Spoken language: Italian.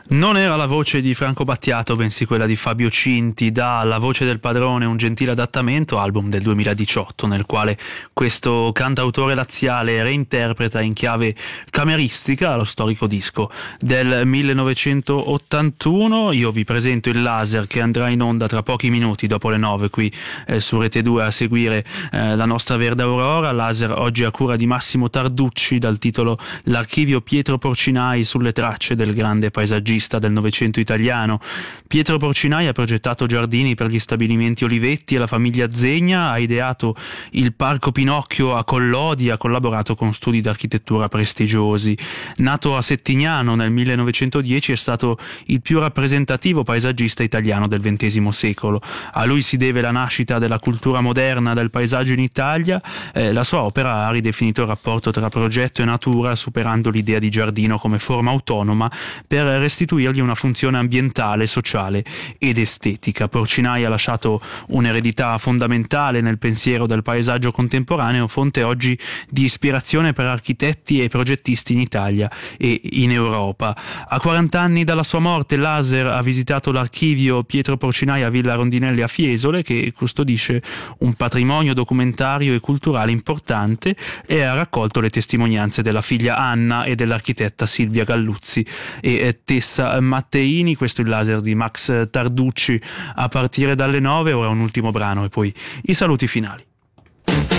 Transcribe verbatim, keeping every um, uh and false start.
Non era la voce di Franco Battiato, bensì quella di Fabio Cinti, da La voce del padrone, un gentile adattamento, album del duemiladiciotto, nel quale questo cantautore laziale reinterpreta in chiave cameristica lo storico disco del millenovecentottantuno. Io vi presento il Laser, che andrà in onda tra pochi minuti dopo le nove qui eh, su Rete due a seguire eh, la nostra Verde Aurora. Laser oggi a cura di Massimo Tarducci, dal titolo L'archivio Pietro Porcinai sulle tracce del grande paesaggista del Novecento italiano. Pietro Porcinai ha progettato giardini per gli stabilimenti Olivetti e la famiglia Zegna, ha ideato il Parco Pinocchio a Collodi, ha collaborato con studi d'architettura prestigiosi. Nato a Settignano nel millenovecentodieci, è stato il più rappresentativo paesaggista italiano del ventesimo secolo. A lui si deve la nascita della cultura moderna del paesaggio in Italia. Eh, la sua opera ha ridefinito il rapporto tra progetto e natura, superando l'idea di giardino come forma autonoma per restituirgli una funzione ambientale, sociale ed estetica. Porcinai ha lasciato un'eredità fondamentale nel pensiero del paesaggio contemporaneo, fonte oggi di ispirazione per architetti e progettisti in Italia e in Europa. A quaranta anni dalla sua morte, Laser ha visitato l'archivio Pietro Porcinai a Villa Rondinelli a Fiesole, che custodisce un patrimonio documentario e culturale importante, e ha raccolto le testimonianze della figlia Anna e dell'architetta Silvia Galluzzi e Tessa Matteini. Questo è il Laser di Max Tarducci a partire dalle nove. Ora un ultimo brano e poi i saluti finali.